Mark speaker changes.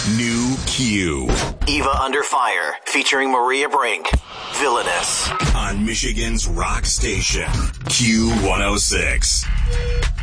Speaker 1: New Q.
Speaker 2: Eva Under Fire, featuring Maria Brink. Villainous.
Speaker 1: On Michigan's rock station, Q106.